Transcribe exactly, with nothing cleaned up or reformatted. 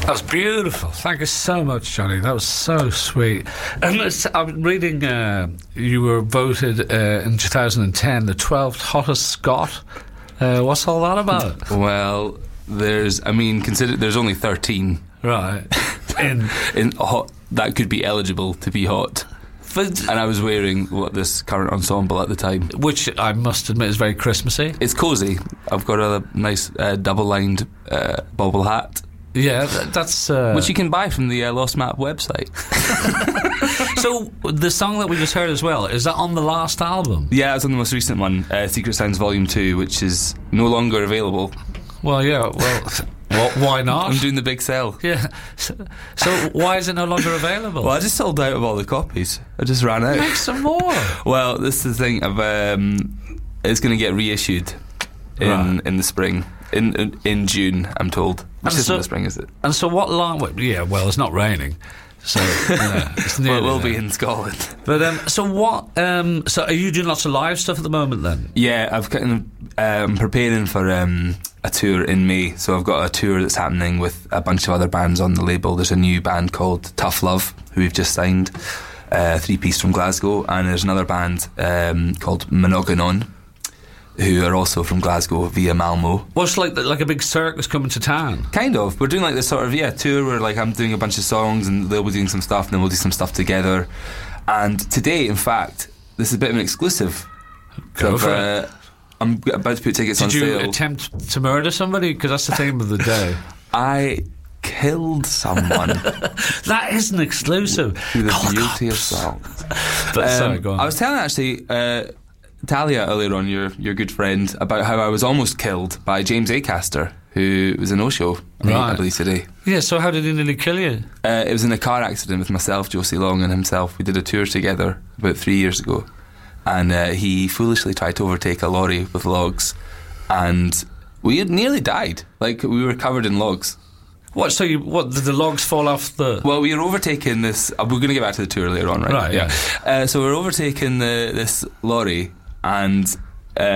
That was beautiful. Thank you so much, Johnny. That was so sweet. And it's- I'm reading uh, you were voted uh, in two thousand ten the twelfth hottest Scot. Uh, what's all that about? Well, there's, I mean, consider there's only thirteen. Right. In in hot that could be eligible to be hot. but, And I was wearing what this current ensemble at the time. which I must admit is very Christmassy. It's cosy. I've got a nice uh, double-lined uh, bobble hat, Yeah, th- that's... Uh, which you can buy from the uh, Lost Map website. so, the song that we just heard as well, is that on the last album? Yeah, it's on the most recent one, uh, Secret Sounds Volume two, which is no longer available. Well, yeah, well, what, why not? I'm doing the big sell. Yeah. So, so why is it no longer available? Well, I just sold out of all the copies. I just ran out. Make some more. Well, this is the thing. I've, um, it's going to get reissued in Right. in the spring. In, in in June, I'm told. Which And isn't so- the spring, is it? And so what line... well, Yeah, well, it's not raining. So, yeah, it's Well, it nearly will there. be in Scotland. But, um, so what... Um, so are you doing lots of live stuff at the moment, then? Yeah, I've kind of um, preparing for um, a tour in May. So I've got a tour that's happening with a bunch of other bands on the label. There's a new band called Tough Love, who we've just signed, uh, three-piece from Glasgow, and there's another band um, called Monogonon, who are also from Glasgow via Malmo. What's like like a big circus coming to town? Kind of. We're doing like this sort of, yeah, tour where like I'm doing a bunch of songs and they'll be doing some stuff and then we'll do some stuff together. And today, in fact, this is a bit of an exclusive. Go I've, for it. uh, I'm about to put tickets on Did you sale. attempt to murder somebody? Because that's the theme of the day. I killed someone That isn't exclusive. through the Call the beauty of cops. songs. But sorry, Um, go on. I was telling actually uh, Talia earlier on, your your good friend, about how I was almost killed by James Acaster, who was in Osho, I think, I Right. believe today. Yeah, so how did he nearly kill you? Uh, it was in a car accident with myself, Josie Long, and himself. We did a tour together about three years ago, and uh, he foolishly tried to overtake a lorry with logs, and we had nearly died. Like, we were covered in logs. What, so you, what, did the logs fall off the... Well, we were overtaking this. Uh, we're going to get back to the tour later on, right? Right, yeah. Uh, so we're overtaking the, this lorry, and